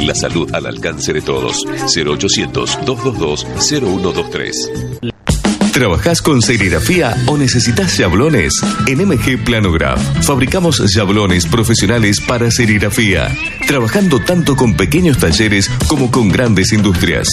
La salud al alcance de todos. 0800-222-0123. ¿Trabajás con serigrafía o necesitas yablones? En MG Planograph fabricamos yablones profesionales para serigrafía, trabajando tanto con pequeños talleres como con grandes industrias.